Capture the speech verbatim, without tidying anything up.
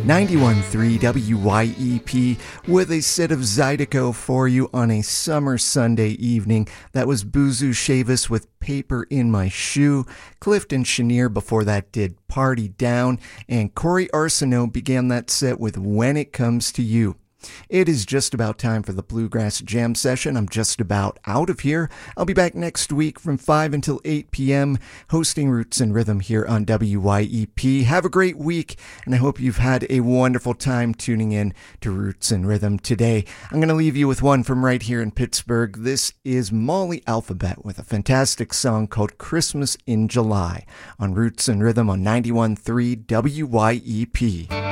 ninety-one point three W Y E P with a set of Zydeco for you on a summer Sunday evening. That was Buzu Shavis with Paper in My Shoe. Clifton Chenier before that did Party Down, and Corey Arsenault began that set with When It Comes to You. It is just about time for the Bluegrass Jam session. I'm just about out of here. I'll be back next week from five until eight p.m. hosting Roots and Rhythm here on W Y E P. Have a great week, and I hope you've had a wonderful time tuning in to Roots and Rhythm today. I'm going to leave you with one from right here in Pittsburgh. This is Molly Alphabet with a fantastic song called Christmas in July on Roots and Rhythm on ninety-one point three W Y E P.